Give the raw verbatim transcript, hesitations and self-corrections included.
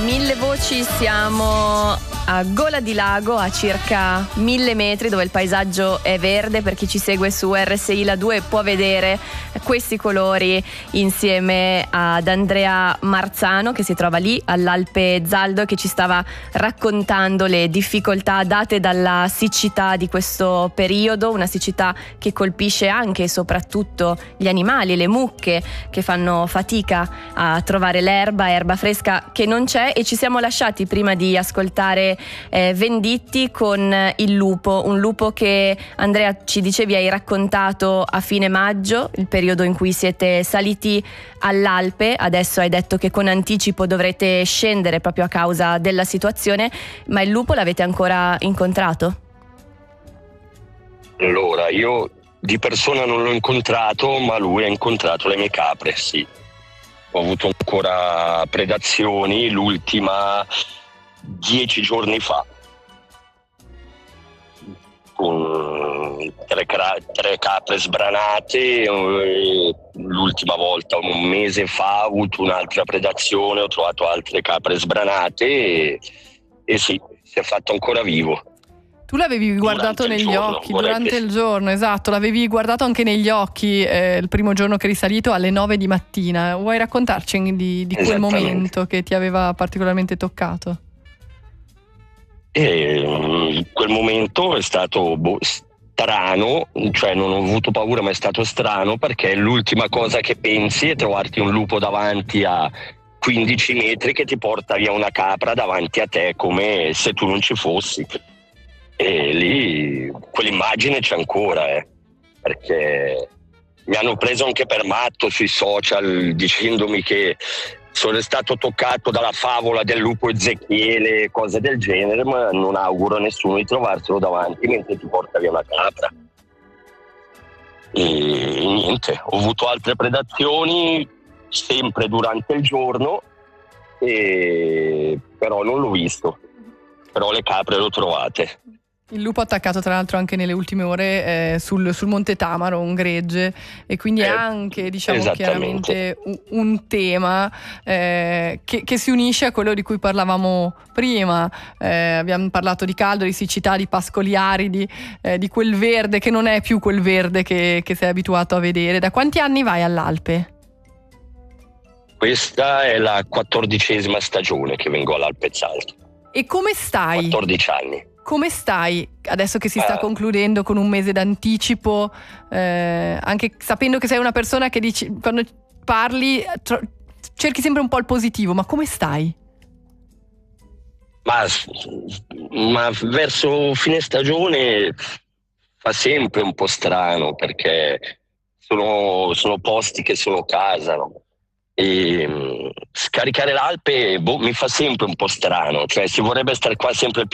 Mille voci, siamo a Gola di Lago, a circa mille metri, dove il paesaggio è verde. Per chi ci segue su R S I La due può vedere questi colori insieme ad Andrea Marzano, che si trova lì all'Alpe Zaldo e che ci stava raccontando le difficoltà date dalla siccità di questo periodo, una siccità che colpisce anche e soprattutto gli animali, le mucche, che fanno fatica a trovare l'erba, erba fresca che non c'è. E ci siamo lasciati, prima di ascoltare eh, Venditti, con il lupo, un lupo che, Andrea, ci dicevi hai raccontato a fine maggio, il periodo in cui siete saliti all'Alpe. Adesso hai detto che con anticipo dovrete scendere proprio a causa della situazione, ma il lupo l'avete ancora incontrato? Allora, io di persona non l'ho incontrato, ma lui ha incontrato le mie capre, sì. Ho avuto ancora predazioni, l'ultima dieci giorni fa, con tre, cra- tre capre sbranate. L'ultima volta, un mese fa, ho avuto un'altra predazione, ho trovato altre capre sbranate e, e sì, si è fatto ancora vivo. Tu l'avevi guardato Durante il negli giorno, occhi vorrei durante che- il giorno, esatto, l'avevi guardato anche negli occhi eh, il primo giorno che eri salito alle nove di mattina. Vuoi raccontarci di, di quel Esattamente. momento che ti aveva particolarmente toccato? E mm, quel momento è stato boh, strano, cioè non ho avuto paura, ma è stato strano, perché l'ultima cosa che pensi è trovarti un lupo davanti a quindici metri che ti porta via una capra davanti a te, come se tu non ci fossi. E lì quell'immagine c'è ancora, eh, perché mi hanno preso anche per matto sui social, dicendomi che sono stato toccato dalla favola del lupo Ezechiele, cose del genere, ma non auguro a nessuno di trovarselo davanti mentre ti porta via una capra. E niente, ho avuto altre predazioni sempre durante il giorno, e però non l'ho visto, però le capre le ho trovate. Il lupo ha attaccato tra l'altro anche nelle ultime ore eh, sul, sul Monte Tamaro, un gregge, e quindi è Eh, anche, diciamo, esattamente. chiaramente un, un tema eh, che, che si unisce a quello di cui parlavamo prima. Eh, abbiamo parlato di caldo, di siccità, di pascoli aridi, eh, di quel verde che non è più quel verde che, che sei abituato a vedere. Da quanti anni vai all'Alpe? Questa è la quattordicesima stagione che vengo all'Alpe Zaldo. E come stai? quattordici anni. Come stai adesso che si sta Ah. concludendo con un mese d'anticipo, eh, anche sapendo che sei una persona che dici, quando parli tro- cerchi sempre un po' il positivo, ma come stai? Ma, ma verso fine stagione fa sempre un po' strano, perché sono, sono posti che sono casa, no? E mh, scaricare l'Alpe boh, mi fa sempre un po' strano, cioè si vorrebbe stare qua sempre